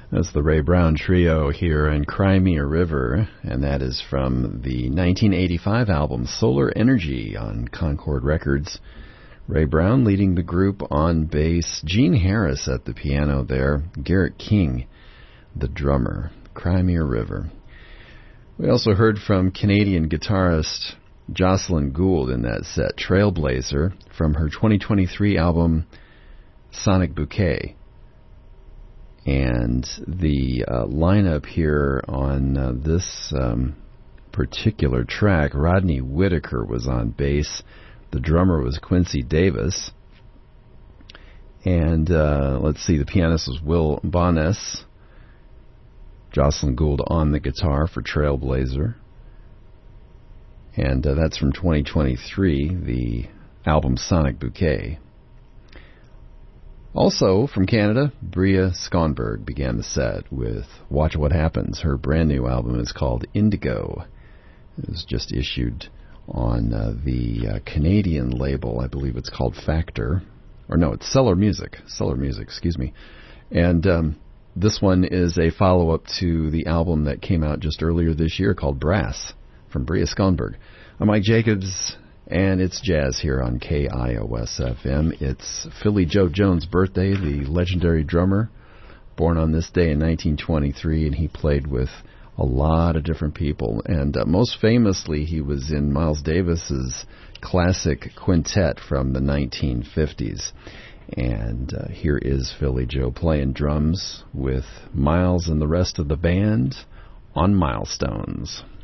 That's the Ray Brown Trio here in Cry Me a River, and that is from the 1985 album Solar Energy on Concord Records. Ray Brown leading the group on bass, Gene Harris at the piano there, Garrett King, the drummer. Cry Me a River. We also heard from Canadian guitarist Jocelyn Gould in that set, Trailblazer, from her 2023 album Sonic Bouquet. And the lineup here on this particular track, Rodney Whitaker was on bass. The drummer was Quincy Davis. And let's see, the pianist was Will Bonas. Jocelyn Gould on the guitar for Trailblazer. And that's from 2023, the album Sonic Bouquet. Also, from Canada, Bria Skonberg began the set with Watch What Happens. Her brand new album is called Indigo. It was just issued on the Canadian label. I believe it's called Factor. Or no, it's Cellar Music. Cellar Music, excuse me. And this one is a follow-up to the album that came out just earlier this year called Brass from Bria Skonberg. I'm Mike Jacobs, and it's jazz here on KIOS-FM. It's Philly Joe Jones' birthday, the legendary drummer, born on this day in 1923, and he played with a lot of different people. And most famously, he was in Miles Davis's classic quintet from the 1950s. And here is Philly Joe playing drums with Miles and the rest of the band on Milestones.